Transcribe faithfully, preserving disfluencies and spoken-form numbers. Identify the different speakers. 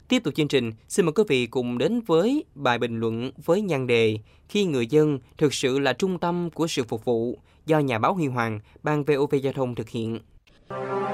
Speaker 1: Tiếp tục chương trình, xin mời quý vị cùng đến với bài bình luận với nhan đề Khi người dân thực sự là trung tâm của sự phục vụ do nhà báo Huy Hoàng, Ban vê o vê Giao thông thực hiện.